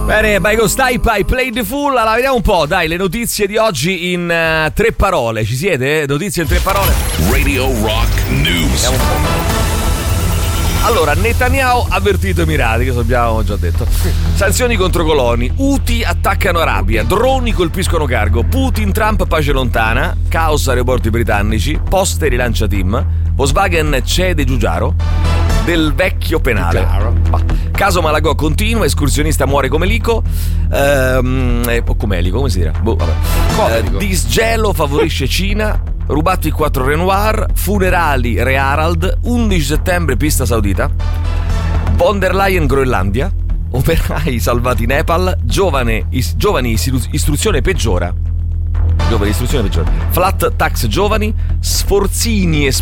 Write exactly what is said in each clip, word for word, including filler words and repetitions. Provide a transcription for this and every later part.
Bene, by Ghost Type, I played the fool. Allora, vediamo un po', dai, le notizie di oggi in uh, tre parole. Ci siete? Notizie in tre parole. Radio Rock News. Vediamo un po'. Allora, Netanyahu ha avvertito Emirati, che abbiamo già detto. Sanzioni contro coloni, Houthi attaccano Arabia, droni colpiscono cargo, Putin, Trump, pace lontana, caos aeroporti britannici, Poste rilancia team, Volkswagen cede Giugiaro, del vecchio penale. Bah. Caso Malagò continua, escursionista muore come Lico, ehm, eh, o come Elico, come si dirà? Boh, vabbè. Eh, disgelo favorisce Cina, rubati quattro Renoir, funerali Re Harald, undici settembre pista saudita, von der Leyen Groenlandia, operai salvati Nepal, giovane, is, giovani istiru- istruzione peggiora, giovani istruzione peggiora, flat tax giovani, Sforzini es-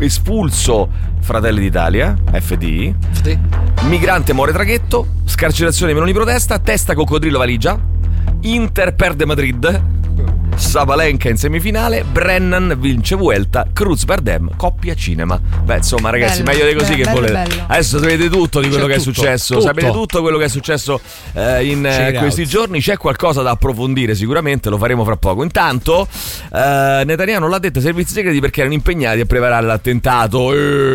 espulso Fratelli d'Italia, F D I, sì. Migrante muore traghetto, scarcerazione Meloni protesta, testa coccodrillo valigia, Inter perde Madrid, Sabalenka in semifinale, Brennan vince Vuelta, Cruz Bardem, coppia cinema. Beh, insomma, ragazzi, bello, meglio di così bello, che volete. Bello. Adesso sapete tutto di quello c'è che tutto, è successo. Tutto. Sapete tutto quello che è successo eh, in eh, questi giorni. C'è qualcosa da approfondire, sicuramente, lo faremo fra poco. Intanto, eh, Netanyahu non l'ha detto ai servizi segreti perché erano impegnati a preparare l'attentato.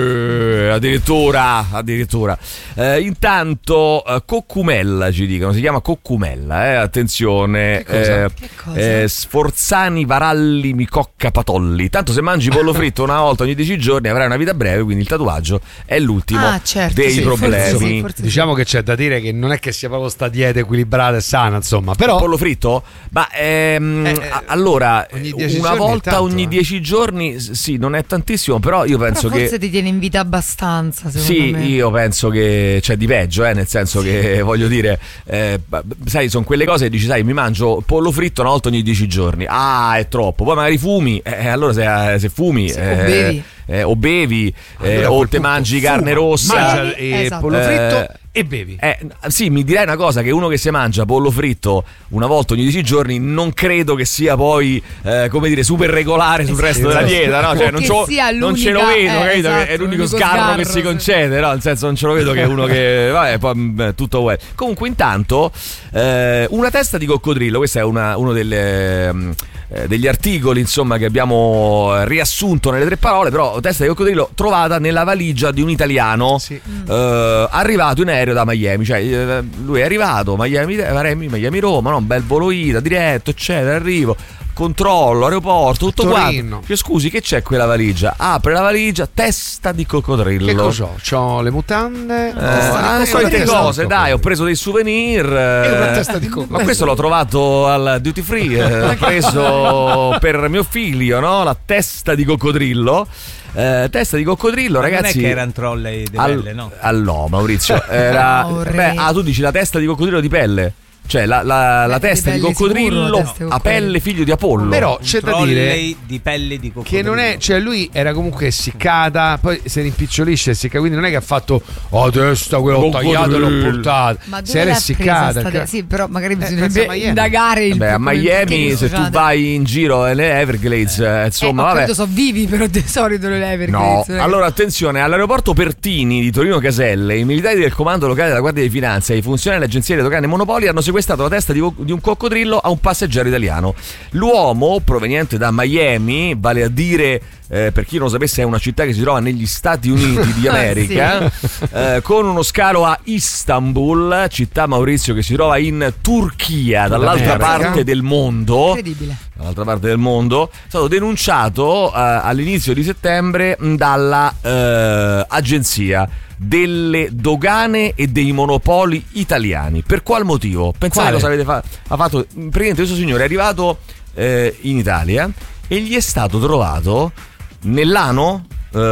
Eh, addirittura, addirittura. Eh, intanto, eh, Coccumella ci dicono, si chiama Coccumella, eh, attenzione. Che cosa? Eh, che cosa? Eh, Sforzani, Varalli, Micocca, Patolli. Tanto se mangi pollo fritto una volta ogni dieci giorni avrai una vita breve, quindi il tatuaggio è l'ultimo ah, certo, dei sì, problemi. forse sì, forse diciamo sì. Che c'è da dire che non è che sia proprio sta dieta equilibrata e sana, insomma, però pollo fritto? Ma ehm, eh, eh, allora una volta tanto, ogni dieci eh. giorni sì, non è tantissimo, però io penso però forse che forse ti tiene in vita abbastanza, secondo sì, me. io penso che c'è di peggio, eh, nel senso sì. che voglio dire, eh, sai, sono quelle cose che dici, sai, mi mangio pollo fritto una volta ogni dieci giorni. Ah, è troppo. Poi magari fumi, eh, allora se, se fumi sì, eh, o bevi, eh, o, bevi allora eh, o te mangi fuma, carne rossa, mangia eh, esatto. pollo fritto eh, e bevi. Eh, sì, mi direi una cosa, che uno che si mangia pollo fritto una volta ogni dieci giorni non credo che sia poi eh, come dire super regolare sul resto esatto. della dieta, no? Cioè, non, non ce lo vedo, eh, capito? esatto, che è l'unico l'unico sgarro, sgarro che si concede, no? Nel senso, non ce lo vedo che è uno che vabbè, poi tutto web. Comunque intanto eh, una testa di coccodrillo, questa è una, uno delle eh, degli articoli, insomma, che abbiamo riassunto nelle tre parole, però testa di coccodrillo trovata nella valigia di un italiano sì. eh, arrivato in aereo da Miami, cioè eh, lui è arrivato Miami, Miami, Miami Roma, no? Un bel volo ida diretto, eccetera, arrivo, controllo, aeroporto, tutto quanto. Cioè, scusi, che c'è quella valigia? Apre la valigia, testa di coccodrillo. Che cos'ho? C'ho le mutande, eh, ah, solite cose, dai, ho preso dei souvenir eh, e una testa di coccodrillo. Ma questo l'ho trovato al duty free, eh, ho preso per mio figlio, no? La testa di coccodrillo. Eh, testa di coccodrillo, ma ragazzi. Non è che erano trolley di pelle, al, no? Al no, Maurizio. Era, no, beh, ah, tu dici la testa di coccodrillo di pelle. Cioè la, la, la testa di, di coccodrillo sicuro, a pelle figlio di Apollo. Però c'è da dire di pelle di coccodrillo che non è, cioè lui era comunque essiccata, poi si rimpicciolisce essicca, quindi non è che ha fatto oh testa quella ho tagliata e l'ho portata. Ma si era essiccata. Te- sì, però magari bisognerebbe eh, indagare il Beh, a Miami se tu vai in giro alle Everglades, eh, insomma, eh, vabbè. sono vivi però di solito le Everglades. No, allora attenzione, all'aeroporto Pertini di Torino Caselle, i militari del comando locale della Guardia di Finanza e i funzionari dell'Agenzia delle Dogane e Monopoli hanno sequestrato la testa di di un coccodrillo a un passeggero italiano. L'uomo, proveniente da Miami, vale a dire, eh, per chi non lo sapesse, è una città che si trova negli Stati Uniti di America, sì. eh, con uno scalo a Istanbul, città, Maurizio, che si trova in Turchia, dall'altra parte del mondo. Incredibile. Dall'altra parte del mondo, è stato denunciato eh, all'inizio di settembre dalla eh, agenzia delle dogane e dei monopoli italiani. Per qual motivo? Pensate Quale? cosa avete fa- ha fatto? Praticamente questo signore è arrivato eh, in Italia e gli è stato trovato nell'ano,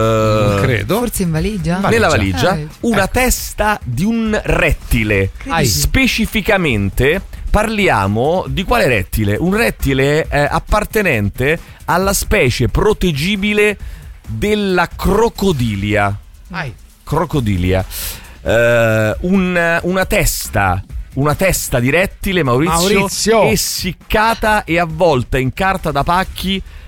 eh, credo, forse in valigia, valigia. nella valigia ah, una ecco. testa di un rettile. Ai. Specificamente parliamo di quale rettile? Un rettile eh, appartenente alla specie proteggibile della crocodilia. Ai. Crocodilia, uh, un, una testa, una testa di rettile, Maurizio, Maurizio, essiccata e avvolta in carta da pacchi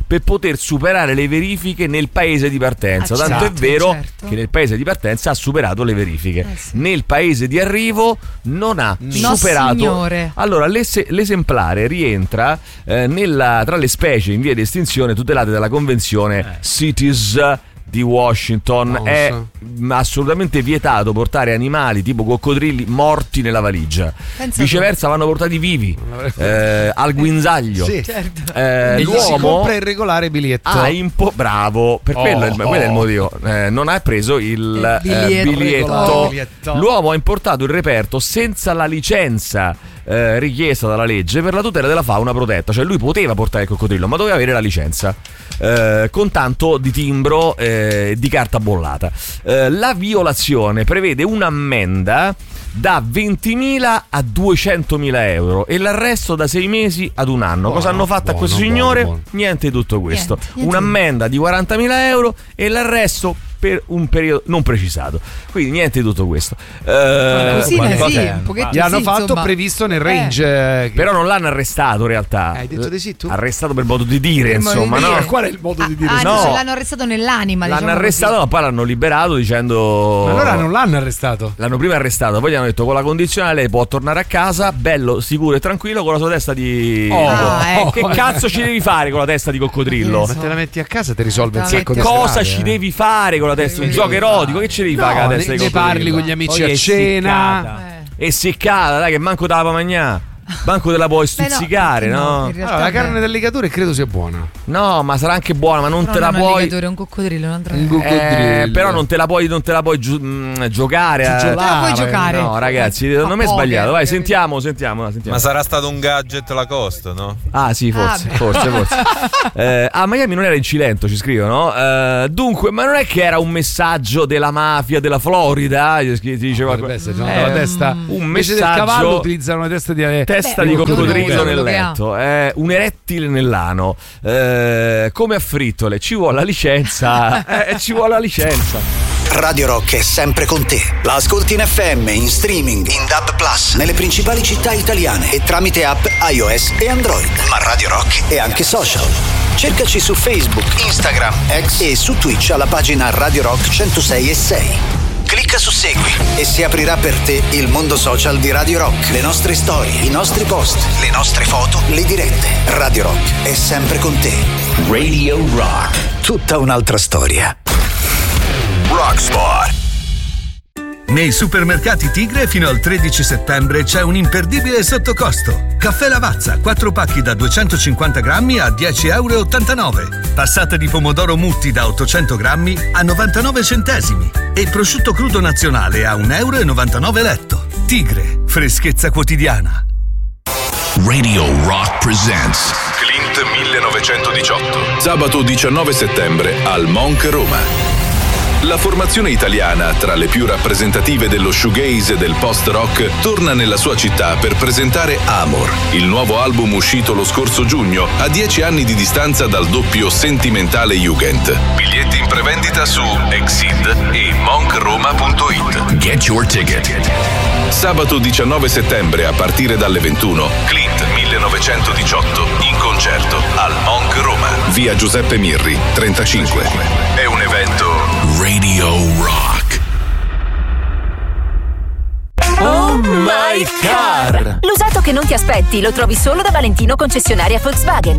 per poter superare le verifiche nel paese di partenza. Ah, Tanto certo, è vero certo. che nel paese di partenza ha superato le verifiche. Eh sì. Nel paese di arrivo non ha No, superato. signore. Allora, l'es- l'esemplare rientra eh, nella, tra le specie in via di estinzione tutelate dalla convenzione Eh. CITES di Washington. Non È so. mh, assolutamente vietato portare animali tipo coccodrilli morti nella valigia. Pensa Viceversa vanno portati vivi eh, al guinzaglio. Sì. Certo. Eh, E gli si l'uomo compra il regolare biglietto. ha impo- bravo, per Oh, quello, è il- quello è il oh. motivo. Eh, non ha preso il, Il eh, biglietto. biglietto. Oh. Biglietto. L'uomo ha importato il reperto senza la licenza eh, richiesta dalla legge per la tutela della fauna protetta. Cioè lui poteva portare il coccodrillo, ma doveva avere la licenza eh, con tanto di timbro e di carta bollata. Eh, la violazione prevede un'ammenda da ventimila a duecentomila euro e l'arresto da sei mesi ad un anno. Cosa Buono, hanno fatto a buono, questo buono, signore? buono. Niente di tutto questo. Niente, niente. Un'ammenda di quarantamila euro e l'arresto per un periodo non precisato. Quindi niente di tutto questo. Eh, Così, quante sì, cose un hanno pochettino Gli hanno sì, fatto insomma. previsto nel Eh. range. eh, però non l'hanno arrestato in realtà. Hai detto di sì tu? Arrestato per modo di dire, Per modo di insomma, dire. no? Ma qual è il modo di dire? Ah, No. dice, l'hanno arrestato nell'anima. L'hanno diciamo arrestato, così. ma poi l'hanno liberato dicendo. Ma allora non l'hanno arrestato. L'hanno prima arrestato, poi gli hanno detto con la condizionale lei può tornare a casa, bello, sicuro e tranquillo con la sua testa di. Oh. Ah, ecco. Che cazzo ci devi fare con la testa di coccodrillo? Ma te la metti a casa ti risolve un Che sacco di Cosa serate, ci eh. devi fare con la testa? Un Che gioco devi erotico? Che ci devi fare con No, la ne, testa di ne coccodrillo? parli con gli amici Poi a è cena. seccata. Eh. E seccata, dai, che manco te la puoi mangiare. Manco te la puoi Beh, no, stuzzicare, perché no? in realtà Allora, la beh. carne d'alligatore credo sia buona. No, ma sarà anche buona, ma non Però te la non un puoi. alligatore, è un coccodrillo, non andrà. Un Eh, gu- Eh, coccodrillo. però non te la puoi, non te la puoi giu- mh, giocare. eh. Giugiolare. te la puoi Ah, giocare. No, ragazzi, secondo me è A poker, sbagliato. Vai, capito? sentiamo, sentiamo, no, sentiamo. Ma sarà stato un gadget Lacoste, no? Ah, sì, forse, Ah, beh. forse, forse. Eh, a Miami non era in Cilento, ci scrivono. Eh, dunque, ma non è che era un messaggio della mafia della Florida? Ti ti diceva Potrebbe essere, se no, Eh, la testa. un Invece del messaggio- cavallo utilizzano una testa di testa Beh, di ognuno coccodrillo usa nel quello che ha. letto, eh, un erettile nell'ano, eh, come a frittole, ci vuole la licenza, eh, ci vuole la licenza. Radio Rock è sempre con te. La ascolti in F M, in streaming, in D A B plus, nelle principali città italiane e tramite app iOS e Android. Ma Radio Rock è anche social. Cercaci su Facebook, Instagram, X e su Twitch alla pagina Radio Rock centosei e sei. Clicca su Segui e si aprirà per te il mondo social di Radio Rock. Le nostre storie, i nostri post, le nostre foto, le dirette. Radio Rock è sempre con te. Radio Rock. Tutta un'altra storia. Rockspot. Nei supermercati Tigre fino al tredici settembre c'è un imperdibile sottocosto. Caffè Lavazza, quattro pacchi da duecentocinquanta grammi a dieci virgola ottantanove euro. Passata di pomodoro Mutti da ottocento grammi a novantanove centesimi. E prosciutto crudo nazionale a un euro e novantanove letto. Tigre, freschezza quotidiana. Radio Rock presents Clint millenovecentodiciotto. Sabato diciannove settembre al Monk Roma. La formazione italiana, tra le più rappresentative dello shoegaze e del post-rock, torna nella sua città per presentare Amor, il nuovo album uscito lo scorso giugno, a dieci anni di distanza dal doppio sentimentale Jugend. Biglietti in prevendita su Exid e monk roma punto it. Get your ticket. Sabato diciannove settembre a partire dalle ventuno, Clint millenovecentodiciotto in concerto al Monk Roma, via Giuseppe Mirri, trentacinque. È un evento Radio Rock. Oh my car! L'usato che non ti aspetti lo trovi solo da Valentino concessionaria Volkswagen.